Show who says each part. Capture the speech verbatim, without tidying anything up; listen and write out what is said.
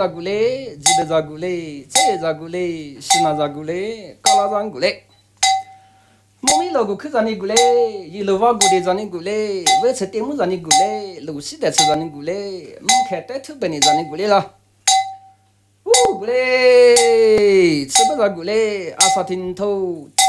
Speaker 1: 咋古嘞，记得咋古嘞，这咋古嘞，是那咋古嘞，嘎啦咋古嘞。莫米老古去咋尼古嘞，一路瓦古的咋尼古嘞，我吃点木咋尼古嘞，路西的吃咋尼古嘞，唔看带头本的咋尼古嘞啦。呜古嘞，吃不咋古嘞，阿萨听头。